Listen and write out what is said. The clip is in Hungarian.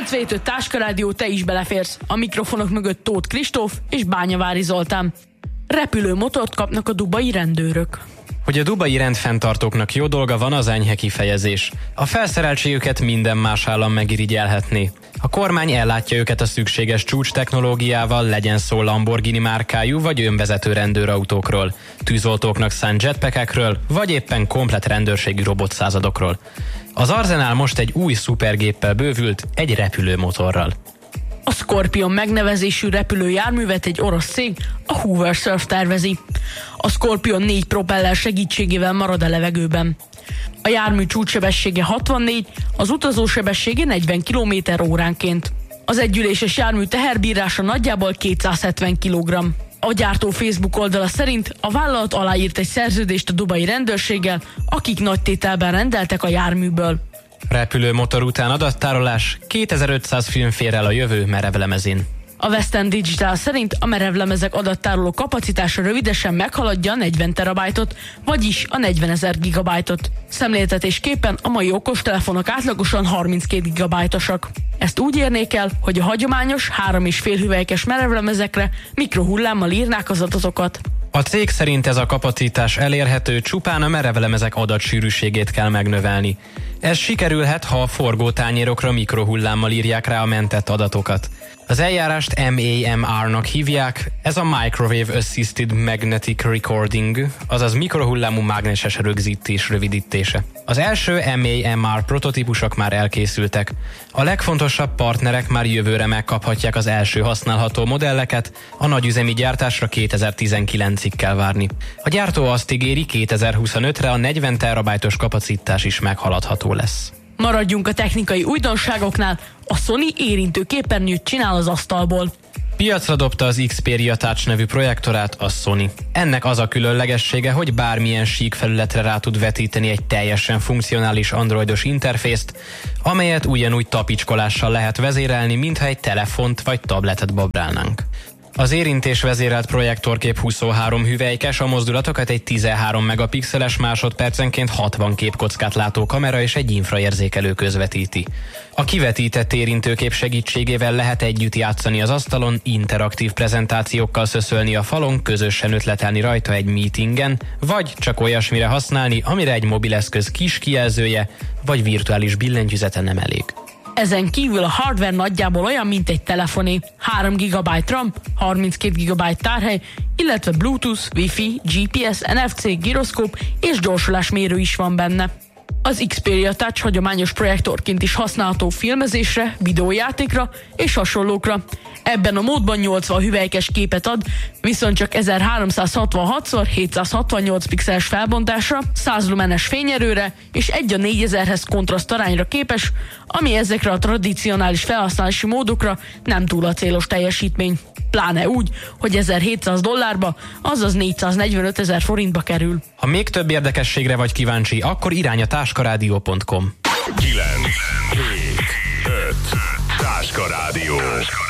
Hétfőtől Táskarádió, te is beleférsz. A mikrofonok mögött Tóth Kristóf és Bányavári Zoltán. Repülőmotort kapnak a dubai rendőrök. Hogy a dubai rendfenntartóknak jó dolga van, az enyhe kifejezés. A felszereltségüket minden más állam megirigyelhetné. A kormány ellátja őket a szükséges csúcs technológiával, legyen szó Lamborghini márkájú vagy önvezető rendőrautókról, tűzoltóknak szánt jetpackekről, vagy éppen komplett rendőrségi robotszázadokról. Az arzenál most egy új szupergéppel bővült, egy repülőmotorral. A Scorpion megnevezésű repülőjárművet egy orosz cég, a Hoover Surf tervezi. A Scorpion 4 propeller segítségével marad a levegőben. A jármű csúcssebessége 64, az utazó sebessége 40 km/óránként. Az együléses jármű teherbírása nagyjából 270 kg. A gyártó Facebook oldala szerint a vállalat aláírt egy szerződést a dubai rendőrséggel, akik nagy tételben rendeltek a járműből. Repülőmotor után adattárolás, 2500 film fér el a jövő merevlemezén. A Western Digital szerint a merevlemezek adattároló kapacitása rövidesen meghaladja a 40 terabájtot, vagyis a 40 000 gigabájtot. Szemléltetésképpen a mai okostelefonok átlagosan 32 gigabájtosak. Ezt úgy érnék el, hogy a hagyományos 3,5 hüvelykes merevlemezekre mikrohullámmal írnák az adatokat. A cég szerint ez a kapacitás elérhető, csupán a merevlemezek adatsűrűségét kell megnövelni. Ez sikerülhet, ha a forgótányérokra mikrohullámmal írják rá a mentett adatokat. Az eljárást MAMR-nak hívják, ez a Microwave Assisted Magnetic Recording, azaz mikrohullámú mágneses rögzítés rövidítése. Az első MAMR prototípusok már elkészültek. A legfontosabb partnerek már jövőre megkaphatják az első használható modelleket, a nagyüzemi gyártásra 2019-ig kell várni. A gyártó azt ígéri, 2025-re a 40 terabájtos kapacitás is meghaladható lesz. Maradjunk a technikai újdonságoknál, a Sony érintő képernyőt csinál az asztalból. Piacra dobta az Xperia Touch nevű projektorát a Sony. Ennek az a különlegessége, hogy bármilyen sík felületre rá tud vetíteni egy teljesen funkcionális androidos interfészt, amelyet ugyanúgy tapicskolással lehet vezérelni, mintha egy telefont vagy tabletet babrálnánk. Az érintés vezérelt projektorkép 23 hüvelykes, a mozdulatokat egy 13 megapixeles másodpercenként 60 képkockát látó kamera és egy infraérzékelő közvetíti. A kivetített érintőkép segítségével lehet együtt játszani az asztalon, interaktív prezentációkkal szöszölni a falon, közösen ötletelni rajta egy meetingen, vagy csak olyasmire használni, amire egy mobileszköz kis kijelzője vagy virtuális billentyűzete nem elég. Ezen kívül a hardware nagyjából olyan, mint egy telefoné. 3 GB RAM, 32 GB tárhely, illetve Bluetooth, Wi-Fi, GPS, NFC, gyroszkóp és gyorsulásmérő is van benne. Az Xperia Touch hagyományos projektorként is használható filmezésre, videójátékra és hasonlókra. Ebben a módban 80 hüvelykes képet ad, viszont csak 1366x768 pixeles felbontásra, 100 lumenes fényerőre és 1:4000-hez kontraszt arányra képes, ami ezekre a tradicionális felhasználási módokra nem túl a célos teljesítmény. Pláne úgy, hogy $1700, azaz 445 000 forintba kerül. Ha még több érdekességre vagy kíváncsi, akkor irány a táskarádió.com. 9, 7, 5, Táskarádió.